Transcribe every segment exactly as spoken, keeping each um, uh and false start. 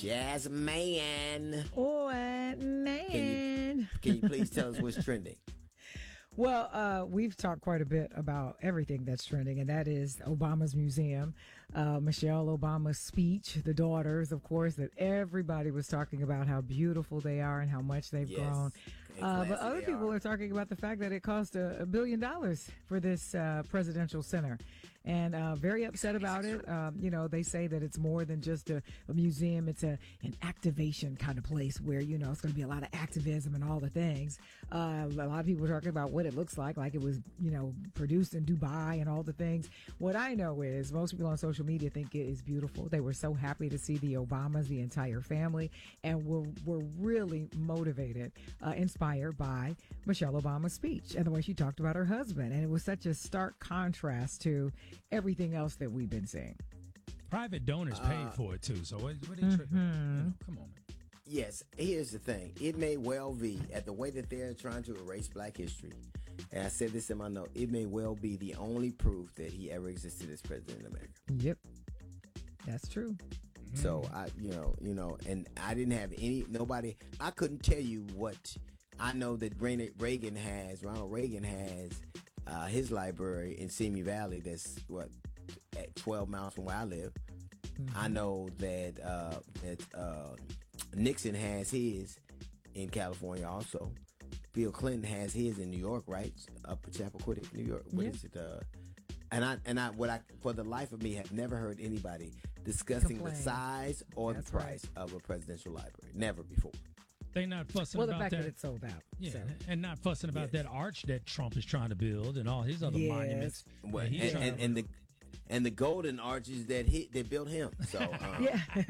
Jazz Man. Oh, man. Can you, can you please tell us what's trending? Well, uh, we've talked quite a bit about everything that's trending, and that is Obama's museum, uh, Michelle Obama's speech, the daughters, of course, that everybody was talking about how beautiful they are and how much they've yes. grown. Uh, but other people are. are talking about the fact that it cost a, a billion dollars for this uh, presidential center, and uh, very upset about it. Um, you know, they say that it's more than just a, a museum; it's a an activation kind of place where you know it's going to be a lot of activism and all the things. Uh, a lot of people are talking about what it looks like, like it was, you know, produced in Dubai and all the things. What I know is most people on social media think it is beautiful. They were so happy to see the Obamas, the entire family, and were were really motivated, uh, inspired by Michelle Obama's speech and the way she talked about her husband. And it was such a stark contrast to everything else that we've been seeing. Private donors paid uh, for it too. So what, what are they tripping? Mm-hmm. You know, come on, man. Yes, here's the thing. It may well be, at the way that they're trying to erase black history, and I said this in my note, it may well be the only proof that he ever existed as president of America. Yep. That's true. Mm-hmm. So, I, you know, you know, and I didn't have any, nobody, I couldn't tell you what, I know that Reagan has, Ronald Reagan has uh, his library in Simi Valley that's, what, at twelve miles from where I live. Mm-hmm. I know that, uh, that, uh, Nixon has his in California also. Bill Clinton has his in New York, right? Up at Chappaquiddick, New York. What yeah. is it? Uh, and I and I what I for the life of me have never heard anybody discussing Complain. the size or That's the price right. of a presidential library. Never before. They not fussing well, the about fact that. that it's sold out. Yeah, so. and not fussing about yes. that arch that Trump is trying to build and all his other yes. monuments. Well, and, and, and, and the And the golden arches that hit that built him. So um.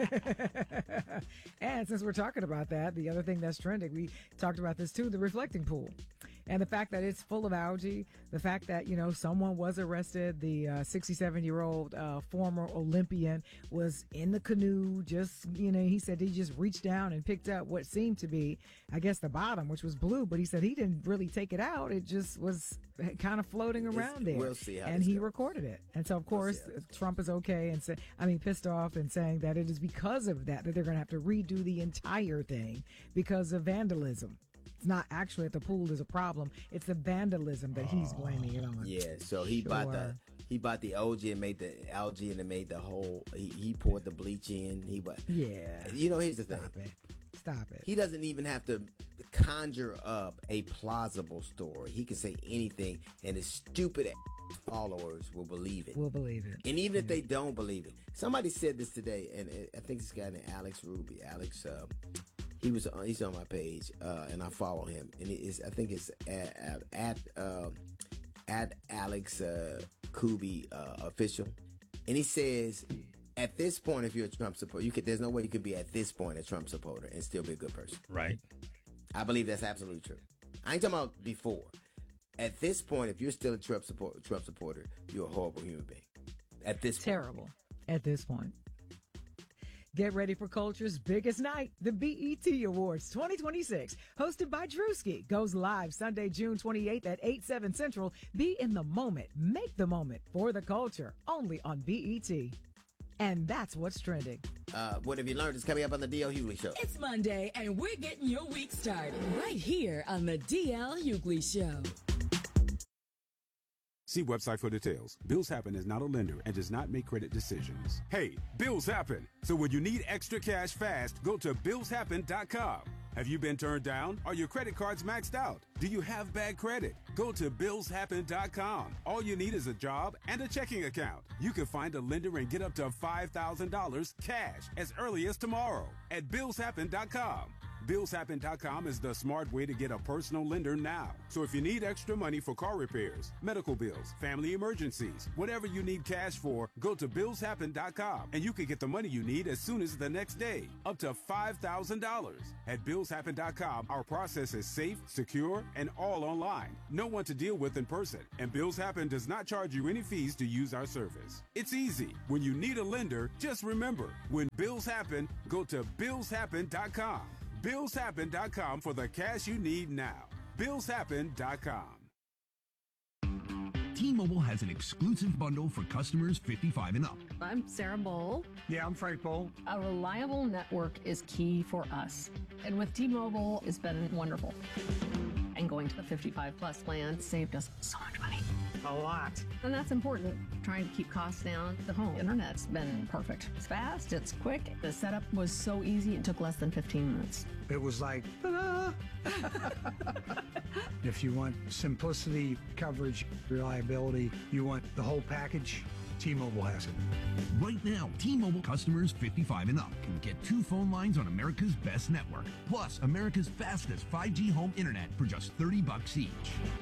yeah. And since we're talking about that, the other thing that's trending, we talked about this too, the reflecting pool. And the fact that it's full of algae, the fact that, you know, someone was arrested, the uh, sixty-seven-year-old uh, former Olympian was in the canoe, just, you know, he said he just reached down and picked up what seemed to be, I guess, the bottom, which was blue, but he said he didn't really take it out. It just was kind of floating around it's, there. We'll see how and he goes. recorded it. And so, of course, we'll Trump is okay and say, I mean, pissed off and saying that it is because of that that they're going to have to redo the entire thing because of vandalism. It's not actually that the pool is a problem. It's the vandalism that he's blaming it on. Yeah, so he sure. bought the he bought the algae and made the algae and it made the whole. He, he poured the bleach in. He bought. Yeah. You know, here's the Stop thing. It. Stop it. He doesn't even have to conjure up a plausible story. He can say anything, and his stupid ass followers will believe it. Will believe it. And even if they don't believe it, somebody said this today, and I think this guy named Alex Ruby. Alex. Uh, He was he's on my page, uh, and I follow him. And it is I think it's at at at, uh, at Alex uh, Kuby uh, official, and he says, at this point, if you're a Trump supporter, you could. There's no way you could be at this point a Trump supporter and still be a good person. Right. I believe that's absolutely true. I ain't talking about before. At this point, if you're still a Trump support Trump supporter, you're a horrible human being. At this point. Terrible. At this point. Get ready for culture's biggest night, the B E T Awards twenty twenty-six, hosted by Drewski, goes live Sunday, June twenty-eighth at eight, seven Central. Be in the moment. Make the moment for the culture. Only on B E T. And that's what's trending. Uh, what have you learned is coming up on the D L Hughley Show. It's Monday, and we're getting your week started right here on the D L Hughley Show. See website for details. Bills Happen is not a lender and does not make credit decisions. Hey, bills happen. So when you need extra cash fast, go to bills happen dot com. Have you been turned down? Are your credit cards maxed out? Do you have bad credit? Go to bills happen dot com. All you need is a job and a checking account. You can find a lender and get up to five thousand dollars cash as early as tomorrow at bills happen dot com. bills happen dot com is the smart way to get a personal lender now. So if you need extra money for car repairs, medical bills, family emergencies, whatever you need cash for, go to bills happen dot com and you can get the money you need as soon as the next day, up to five thousand dollars. At bills happen dot com, our process is safe, secure, and all online. No one to deal with in person, and Bills Happen does not charge you any fees to use our service. It's easy. When you need a lender, just remember, when bills happen, go to bills happen dot com. bills happen dot com for the cash you need now. bills happen dot com. T-Mobile has an exclusive bundle for customers fifty-five and up. I'm Sarah Bowl. Yeah, I'm Frank Bowl. A reliable network is key for us. And with T-Mobile, it's been wonderful. And going to the fifty-five plus plan saved us so much money. A lot. And that's important. Trying to keep costs down. The home internet's been perfect. It's fast, it's quick. The setup was so easy, it took less than fifteen minutes. It was like, ta-da! If you want simplicity, coverage, reliability, you want the whole package, T-Mobile has it. Right now, T-Mobile customers fifty-five and up can get two phone lines on America's best network, plus America's fastest five G home internet for just thirty bucks each.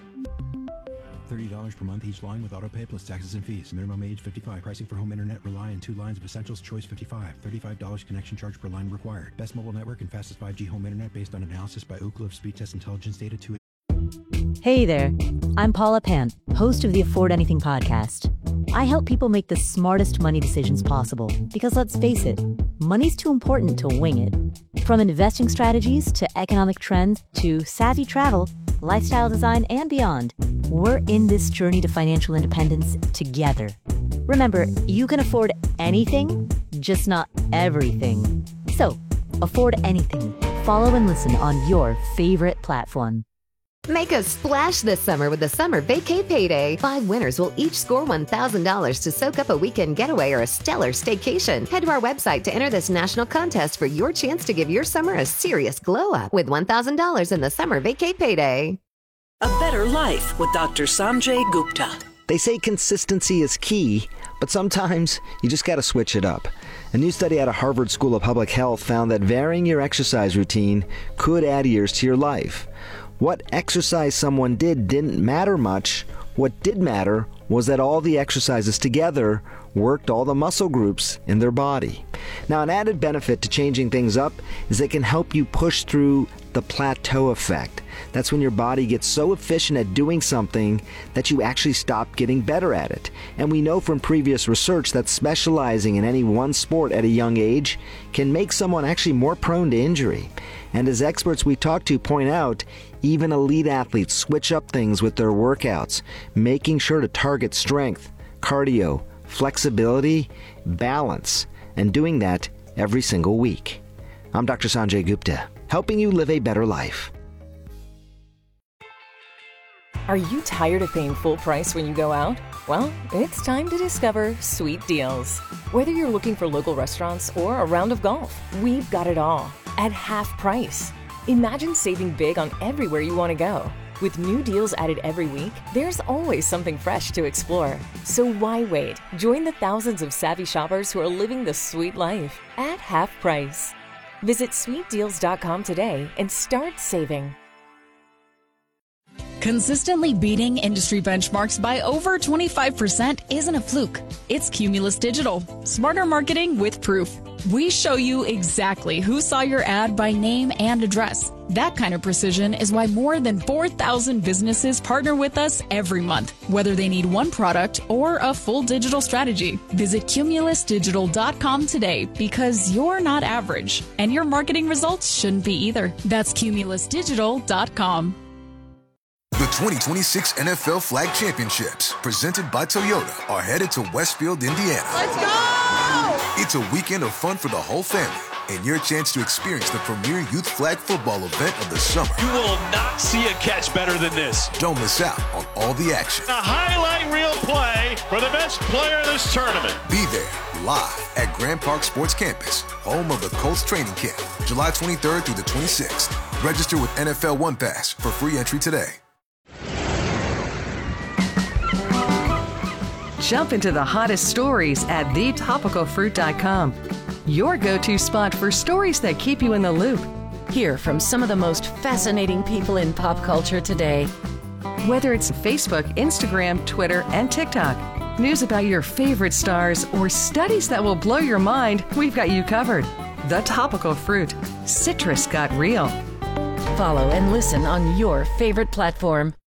thirty dollars per month each line with autopay plus taxes and fees. Minimum age fifty-five. Pricing for home internet rely on two lines of Essentials Choice fifty-five. thirty-five dollars connection charge per line required. Best mobile network and fastest five G home internet based on analysis by Ookla of Speed Test Intelligence data to. Hey there, I'm Paula Pan, host of the Afford Anything podcast. I help people make the smartest money decisions possible because, let's face it, money's too important to wing it. From investing strategies to economic trends to savvy travel, lifestyle design, and beyond, we're in this journey to financial independence together. Remember, you can afford anything, just not everything. So, afford anything. Follow and listen on your favorite platform. Make a splash this summer with the Summer Vacay Payday. Five winners will each score one thousand dollars to soak up a weekend getaway or a stellar staycation. Head to our website to enter this national contest for your chance to give your summer a serious glow up with one thousand dollars in the Summer Vacay Payday. A better life with Doctor Sanjay Gupta. They say consistency is key, but sometimes you just got to switch it up. A new study out of Harvard School of Public Health found that varying your exercise routine could add years to your life. What exercise someone did didn't matter much. What did matter was that all the exercises together worked all the muscle groups in their body. Now, an added benefit to changing things up is it can help you push through the plateau effect. That's when your body gets so efficient at doing something that you actually stop getting better at it. And we know from previous research that specializing in any one sport at a young age can make someone actually more prone to injury. And as experts we talk to point out, even elite athletes switch up things with their workouts, making sure to target strength, cardio, flexibility, balance, and doing that every single week. I'm Doctor Sanjay Gupta, helping you live a better life. Are you tired of paying full price when you go out? Well, it's time to discover Sweet Deals. Whether you're looking for local restaurants or a round of golf, we've got it all at half price. Imagine saving big on everywhere you want to go. With new deals added every week, there's always something fresh to explore. So why wait? Join the thousands of savvy shoppers who are living the sweet life at half price. Visit sweet deals dot com today and start saving. Consistently beating industry benchmarks by over twenty-five percent isn't a fluke. It's Cumulus Digital. Smarter marketing with proof. We show you exactly who saw your ad by name and address. That kind of precision is why more than four thousand businesses partner with us every month, whether they need one product or a full digital strategy. Visit cumulus digital dot com today because you're not average, and your marketing results shouldn't be either. That's cumulus digital dot com. The twenty twenty-six N F L Flag Championships, presented by Toyota, are headed to Westfield, Indiana. Let's go! It's a weekend of fun for the whole family and your chance to experience the premier youth flag football event of the summer. You will not see a catch better than this. Don't miss out on all the action. A highlight reel play for the best player of this tournament. Be there live at Grand Park Sports Campus, home of the Colts training camp, July twenty-third through the twenty-sixth. Register with N F L One Pass for free entry today. Jump into the hottest stories at the topical fruit dot com. Your go-to spot for stories that keep you in the loop. Hear from some of the most fascinating people in pop culture today. Whether it's Facebook, Instagram, Twitter, and TikTok, news about your favorite stars, or studies that will blow your mind, we've got you covered. The Topical Fruit. Citrus got real. Follow and listen on your favorite platform.